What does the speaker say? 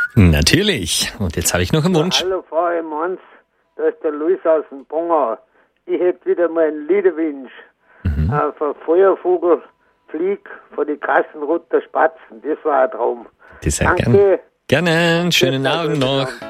Natürlich. Und jetzt habe ich noch einen Wunsch. Hallo, Frau Manns, da ist der Luis aus dem Bongau. Ich hätte wieder mal einen Liederwunsch. Von Feuervogel, Flieg, von die Kassenrut der Spatzen. Das war ein Traum. Das ist ja Danke. Gerne. Einen schönen Abend noch.